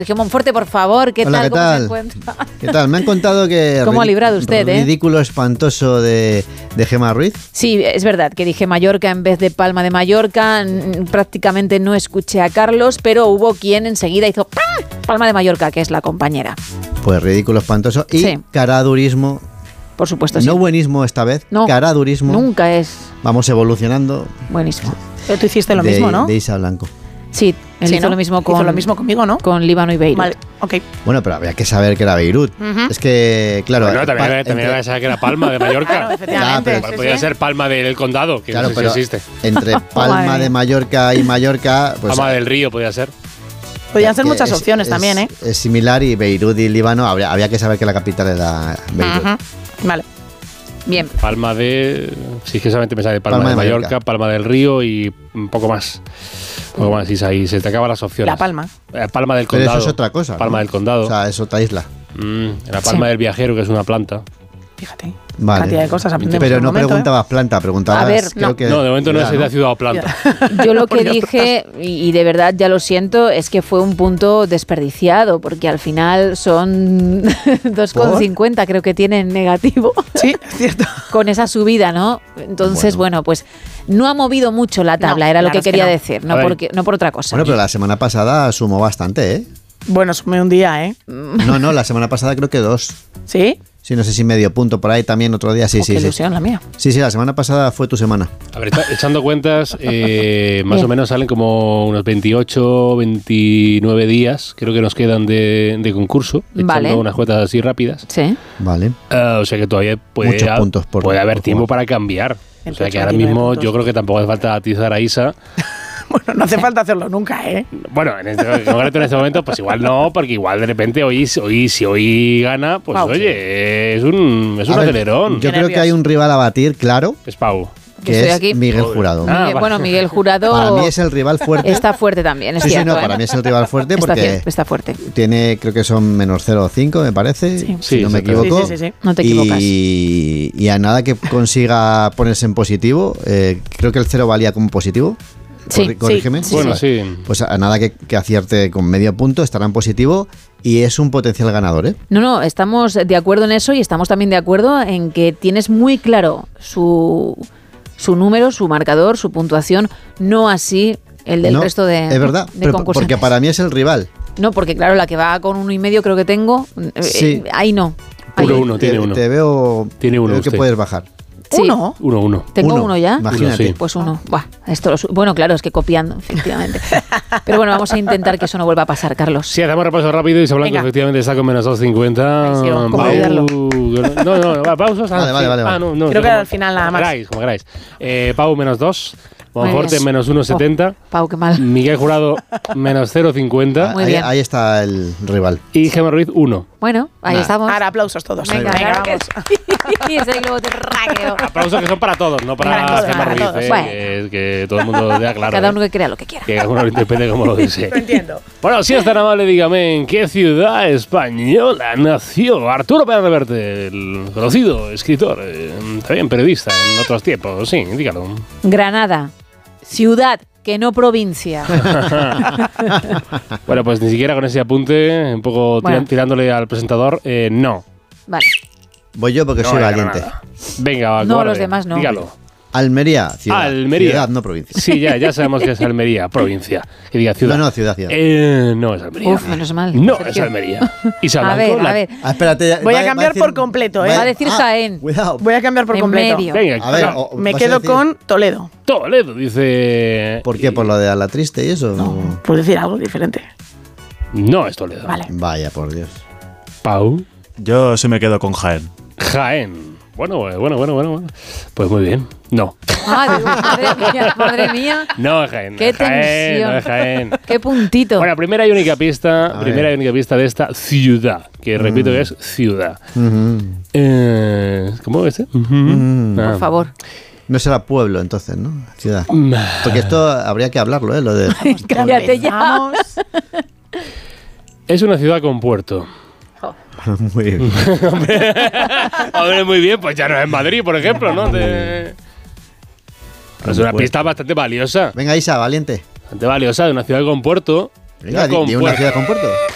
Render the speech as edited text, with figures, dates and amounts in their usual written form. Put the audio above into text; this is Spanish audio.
Sergio Monforte, por favor, ¿qué Hola, tal? ¿qué ¿Cómo tal? se encuentra? ¿Qué tal? Me han contado que... ¿Cómo ha librado usted, ridículo espantoso de Gemma Ruiz. Sí, es verdad que dije Mallorca en vez de Palma de Mallorca. Prácticamente no escuché a Carlos, pero hubo quien enseguida hizo Palma de Mallorca, que es la compañera. Pues ridículo espantoso y Sí. caradurismo. Por supuesto, sí. No buenismo esta vez, No, caradurismo. nunca es Vamos evolucionando. buenísimo. Pero tú hiciste lo mismo, ¿no? De Isa Blanco. Sí, él Sí, hizo ¿no? lo mismo Hizo lo mismo conmigo, ¿no? con Líbano y Beirut. Vale, ok. Bueno, pero había que saber que era Beirut. Ujú. Es que, claro... Bueno, también entre- había que saber que era Palma de Mallorca. Claro, efectivamente. Ya, pero sí, Podría sí. ser Palma del Condado, que Claro, no sé pero si existe. entre Madre Palma mía. de Mallorca y Mallorca... Pues, Palma del Río podría ser. Podían ser que muchas opciones también, ¿eh? Es similar y Beirut y Líbano, había que saber que la capital era Beirut. Ujú. Vale. Bien. Palma de... Sí, que solamente me sale Palma de Mallorca, Palma del Río y un poco más. Un poco más, Isa, y se te acaban las opciones. La Palma. Palma del Pero Condado. eso es otra cosa, Palma ¿no? del Condado. O sea, es otra isla. La Palma Sí. del Viajero, que es una planta. Fíjate. Vale. Cantidad de cosas aprendemos Pero en un no momento, preguntabas planta, preguntabas... A ver, creo no. que No, de momento no ciudad, es de ciudad o planta. Yo lo que Porque dije, y de verdad ya lo siento, es que fue un punto desperdiciado, porque al final son 2,50 creo que tienen negativo Sí, es cierto. con esa subida, ¿no? Entonces, bueno, pues no ha movido mucho la tabla, No, era la lo que verdad es que quería no. decir, A ver. no por otra cosa. Bueno, pero la semana pasada sumó bastante, ¿eh? Bueno, sumé un día, ¿eh? No, la semana pasada creo que 2. ¿Sí? Sí, no sé si medio punto por ahí también otro día. Sí, Oh, sí, qué sí. ilusión la mía. Sí, la semana pasada fue tu semana. A ver, echando cuentas, más o menos salen como unos 28, 29 días, creo que nos quedan de concurso, Vale. echando unas cuentas así rápidas. Sí. Vale. O sea que todavía Muchos puntos puede haber por tiempo jugar. para cambiar. O Entre sea que 8 y ahora 29 mismo puntos. yo creo que tampoco hace falta atizar a Isa. Bueno, no hace falta hacerlo nunca, ¿eh? Bueno, en concreto en este momento, pues igual no, porque igual de repente si hoy gana, pues Pau. oye, es un A ver, acelerón. Yo Qué creo que hay nervios. un rival a batir, claro, Es Pau. Que que estoy es aquí. Miguel Jurado. Ah, Miguel, vale. bueno, Miguel Jurado Para mí es el rival fuerte. está fuerte también, es Sí, sí, cierto. no, ¿eh? para mí es el rival fuerte Está porque está fuerte. tiene, creo que son menos 0,5, me parece, Sí. si Sí, no me exacto. equivoco. Sí, sí, sí, sí. No te equivocas. Y a nada que consiga ponerse en positivo, creo que el 0 valía como positivo. Sí, Corrígeme. sí, Bueno, sí. Pues a nada que acierte con medio punto, estará en positivo y es un potencial ganador, ¿eh? No, estamos de acuerdo en eso y estamos también de acuerdo en que tienes muy claro su número, su marcador, su puntuación, no así el del No, resto de es verdad, de pero concursantes. porque para mí es el rival. No, porque claro, la que va con 1,5 creo que tengo, Sí. ahí no. Ahí. Uno. Tiene uno. Te veo, Tiene uno veo que usted. puedes bajar. Sí. Uno. 1-1. ¿Tengo Uno, uno ya? imagínate. Uno, sí. Pues uno. Buah, bueno, claro, es que copiando, efectivamente. Pero bueno, vamos a intentar que eso no vuelva a pasar, Carlos. Sí, hacemos repaso rápido. Isa Blanco Venga. efectivamente está con menos 2,50. Ay, sí, ¿cómo Pau- olvidarlo? No, pausos. Vale. No, Creo que al final nada más. Como queráis. Pau menos 2. Monforte bien. menos 1,70. Pau, qué mal. Miguel Jurado menos 0,50. Muy Ahí, bien. ahí está el rival. Y Gemma Ruiz 1. Bueno, ahí Nah. estamos. Ahora aplausos todos. Venga, vamos. y ese globo terráqueo. Aplausos que son para todos, no para Para todos, Gemma para Ruiz. todos. Bueno. Que todo el mundo vea claro. Cada uno que crea lo que quiera. Que cada uno lo interprete como lo desee. Lo entiendo. Bueno, si es tan amable, dígame, ¿en qué ciudad española nació Arturo Pérez Reverte, el conocido escritor, también periodista en otros tiempos? Sí, dígalo. Granada, ciudad, que no provincia. Bueno, pues ni siquiera con ese apunte, un poco Bueno. tirándole al presentador, no. Vale. Voy yo porque No soy hay valiente. Granada. Venga, va, No, cobarde. los demás no. Dígalo. Almería, ciudad. Almería. Ciudad, no provincia. Sí, ya sabemos que es Almería, provincia. Que diga ciudad. No, ciudad. No es Almería. Uf, menos mal. No Sergio. es Almería. Isa A Blanco, ver, a ver. Ah, espérate. Voy a cambiar por completo, ¿eh? Va a decir Jaén. Cuidado. Voy a cambiar por En completo. medio. Venga, A ver, no. Me ¿vas a quedo decir con Toledo. Toledo, dice... ¿Por qué? ¿Por lo de la triste y eso? Por decir algo diferente. No es Toledo. Vale. Vaya, por Dios. Pau. Yo sí me quedo con Jaén. Jaén. Bueno. Pues muy bien. No. Ay, madre mía. No es Jaén. Qué no es Jaén, tensión. No es Jaén. Qué puntito. Bueno, primera y única pista A ver. de esta ciudad, que repito que es ciudad. ¿Cómo es? Por favor. No será pueblo entonces, ¿no? Ciudad. Porque esto habría que hablarlo, ¿eh? Lo de... Cállate ya. Vamos. Es una ciudad con puerto. Muy bien. Hombre, muy bien, pues ya no es Madrid, por ejemplo, ¿no? Es una pista bastante valiosa. Venga, Isa, valiente. Bastante valiosa de una ciudad con puerto. Venga, Con di una puerto. ciudad con puerto.